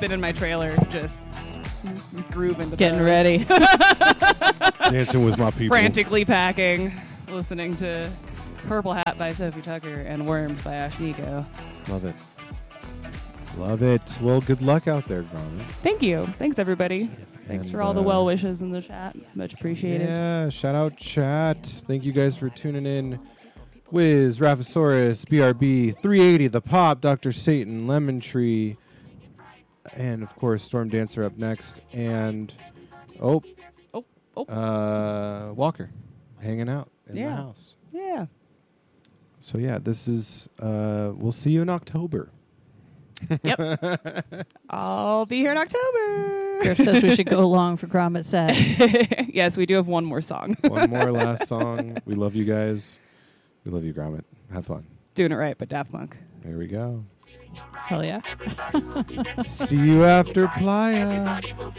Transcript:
been in my trailer just grooving to Getting those. ready. Dancing with my people. Frantically packing, listening to Purple Hat by Sophie Tucker and Worms by Ash Nico. Love it. Love it. Well, good luck out there, Gromit. Thanks everybody. Thanks And, for all the well wishes in the chat. It's much appreciated. Yeah, shout out chat. Thank you guys for tuning in. Wiz, Raphosaurus, BRB, 380, The Pop, Dr. Satan, Lemon Tree, and of course Storm Dancer up next. And Walker hanging out in the house. Yeah. So yeah, this is we'll see you in October. Yep. I'll be here in October. Griff says we should go along for Gromit set. Yes, we do have one more song. One more last song. We love you guys. We love you, Gromit. Have fun. Doing it right, but Daft Punk. There we go. Hell yeah. See you after Playa.